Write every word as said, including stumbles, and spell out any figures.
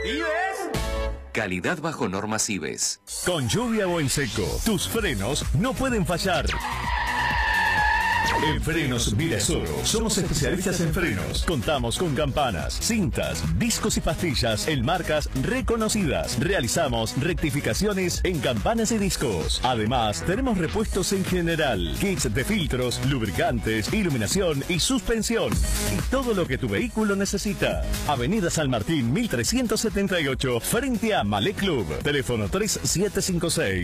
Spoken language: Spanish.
¿Ibes? Calidad bajo normas IBES. Con lluvia o en seco, tus frenos no pueden fallar. En Frenos Videsoro somos especialistas en frenos. Contamos con campanas, cintas, discos y pastillas en marcas reconocidas. Realizamos rectificaciones en campanas y discos. Además, tenemos repuestos en general, kits de filtros, lubricantes, iluminación y suspensión. Y todo lo que tu vehículo necesita. Avenida San Martín mil trescientos setenta y ocho, frente a Malé Club. Teléfono tres siete cinco seis